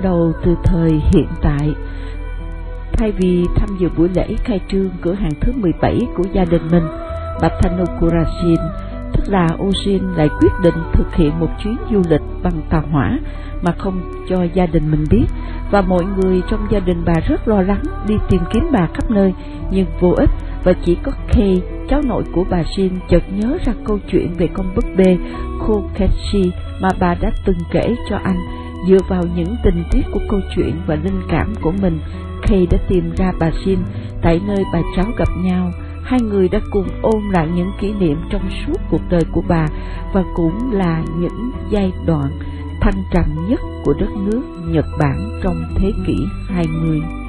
đầu từ thời hiện tại. Thay vì tham dự buổi lễ khai trương cửa hàng thứ 17 của gia đình mình, bà Thanukura Shin, tức là Oshin, lại quyết định thực hiện một chuyến du lịch bằng tàu hỏa mà không cho gia đình mình biết, và mọi người trong gia đình bà rất lo lắng đi tìm kiếm bà khắp nơi nhưng vô ích, và chỉ có Kei, cháu nội của bà Shin, chợt nhớ ra câu chuyện về con búp bê Kokeshi mà bà đã từng kể cho anh. Dựa vào những tình tiết của câu chuyện và linh cảm của mình, Kei đã tìm ra bà Shin tại nơi bà cháu gặp nhau. Hai người đã cùng ôn lại những kỷ niệm trong suốt cuộc đời của bà, và cũng là những giai đoạn thăng trầm nhất của đất nước Nhật Bản trong thế kỷ 20.